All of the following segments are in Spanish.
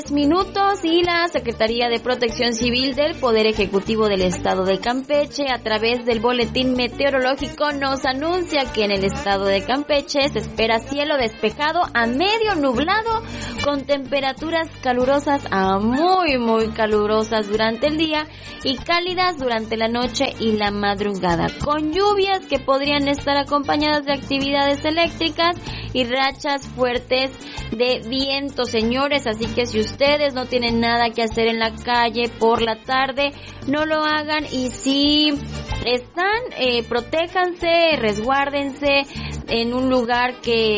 minutos y la Secretaría de Protección Civil del Poder Ejecutivo del Estado de Campeche, a través del boletín meteorológico, nos anuncia que en el estado de Campeche se espera cielo despejado a medio nublado, con temperaturas calurosas a muy calurosas durante el día y cálidas durante la noche y la madrugada, con lluvias que podrían estar acompañadas de actividades eléctricas y rachas fuertes de viento, señores. Así que si ustedes no tienen nada que hacer en la calle por la tarde, no lo hagan, y si están, protéjanse, resguárdense en un lugar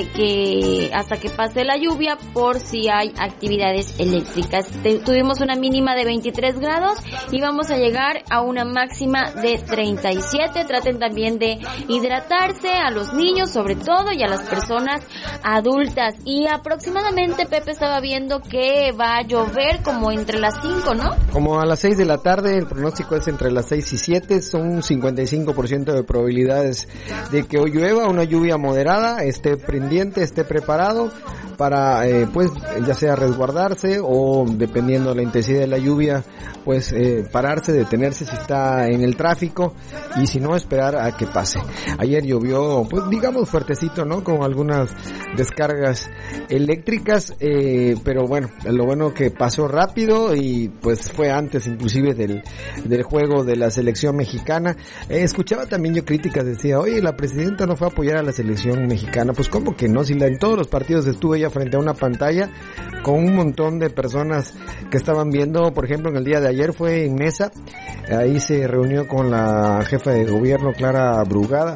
que hasta que pase la lluvia, por si hay actividades eléctricas. Tuvimos una mínima de 23 grados y vamos a llegar a una máxima de 37. Traten también de hidratarse, a los niños sobre todo, y a las personas adultas. Y aproximadamente, Pepe, estaba viendo que va a llover como entre las 5, ¿no? Como a las 6 de la tarde, el pronóstico es entre las 6 y 7, son un 55% de probabilidades de que hoy llueva, una lluvia moderada. Esté pendiente, esté preparado para pues ya sea resguardarse o, dependiendo de la intensidad de la lluvia, pues pararse, detenerse si está en el tráfico, y si no, esperar a que pase. Ayer llovió, pues digamos fuertecito, ¿no? Con algunas descargas eléctricas, pero bueno, lo bueno que pasó rápido y pues fue antes inclusive del juego de la selección mexicana. Escuchaba también yo críticas, decía, oye, la presidenta no fue a apoyar a la selección mexicana. Pues cómo que no, si en todos los partidos estuve ella frente a una pantalla con un montón de personas que estaban viendo. Por ejemplo, en el día de ayer fue en Mesa, ahí se reunió con la jefa de gobierno, Clara Brugada,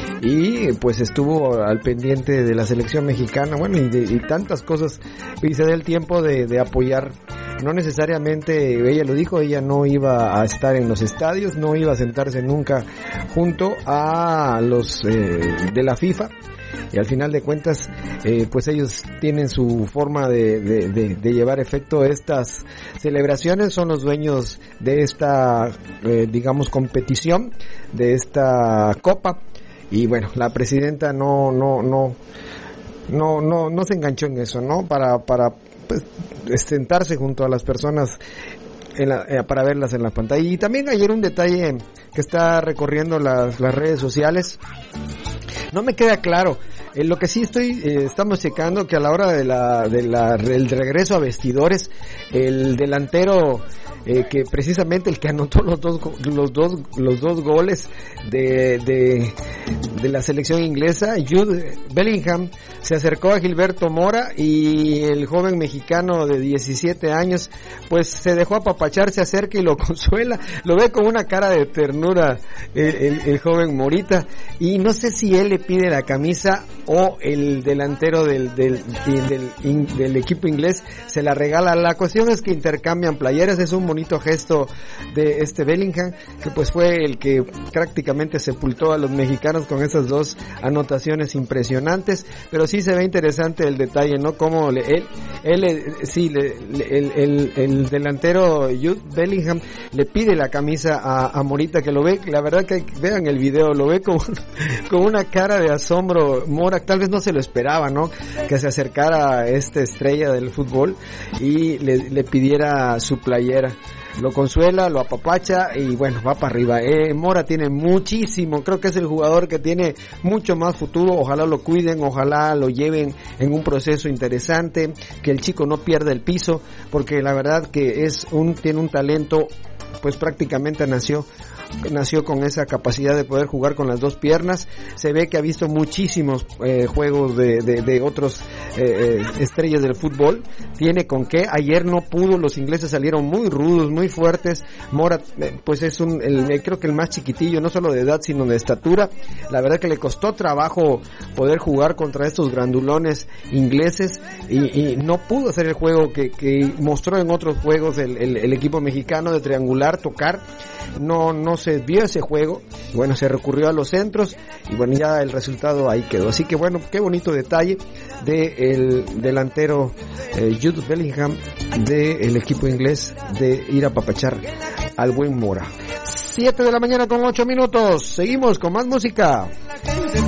y pues estuvo al pendiente de la selección mexicana, bueno, y tantas cosas, y se da el tiempo de apoyar. No necesariamente, ella lo dijo, ella no iba a estar en los estadios, no iba a sentarse nunca junto a los de la FIFA, y al final de cuentas pues ellos tienen su forma de llevar efecto estas celebraciones, son los dueños de esta digamos competición, de esta copa. Y bueno, la presidenta no se enganchó en eso, ¿no? Para pues sentarse junto a las personas para verlas en la pantalla. Y también ayer un detalle que está recorriendo las redes sociales, no me queda claro. Lo que sí estamos checando, que a la hora del regreso a vestidores, el delantero que precisamente el que anotó los dos goles de la selección inglesa, Jude Bellingham, se acercó a Gilberto Mora, y el joven mexicano de 17 años pues se dejó apapachar, se acerca y lo consuela, lo ve con una cara de ternura el joven Morita, y no sé si él le pide la camisa o el delantero del equipo inglés se la regala. La cuestión es que intercambian playeras. Es un bonito gesto de este Bellingham, que pues fue el que prácticamente sepultó a los mexicanos con esas dos anotaciones impresionantes. Pero sí se ve interesante el detalle, ¿no? Como el delantero Jude Bellingham le pide la camisa a Morita, que lo ve, la verdad que vean el video, lo ve con una cara de asombro. Mora tal vez no se lo esperaba, ¿no? Que se acercara a esta estrella del fútbol y le pidiera su playera. Lo consuela, lo apapacha y bueno, va para arriba. Mora tiene muchísimo, creo que es el jugador que tiene mucho más futuro. Ojalá lo cuiden, ojalá lo lleven en un proceso interesante, que el chico no pierda el piso, porque la verdad que tiene un talento, pues prácticamente nació con esa capacidad de poder jugar con las dos piernas. Se ve que ha visto muchísimos juegos de otros estrellas del fútbol, tiene con qué. Ayer no pudo, los ingleses salieron muy rudos, muy fuertes. Mora pues es creo que el más chiquitillo, no solo de edad sino de estatura. La verdad que le costó trabajo poder jugar contra estos grandulones ingleses, y no pudo hacer el juego que mostró en otros juegos el equipo mexicano, de triangular, tocar. No se vio ese juego. Bueno, se recurrió a los centros y bueno, ya el resultado ahí quedó. Así que bueno, qué bonito detalle del delantero Jude Bellingham del equipo inglés, de ir a apapachar al buen Mora. 7 de la mañana con 8 minutos. Seguimos con más música.